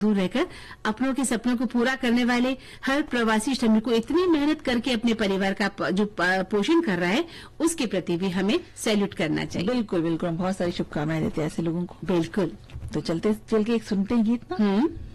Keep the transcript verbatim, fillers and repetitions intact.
दूर रहकर अपनों के सपनों को पूरा करने वाले हर प्रवासी श्रमिक को इतनी मेहनत करके अपने परिवार का जो पोषण कर रहा है, उसके प्रति भी हमें सैल्यूट करना चाहिए। बिल्कुल बिल्कुल, हम बहुत सारी शुभकामनाएं देते हैं ऐसे लोगों को। बिल्कुल। तो चलते चल के एक सुनते हैं गीत ना। हम्म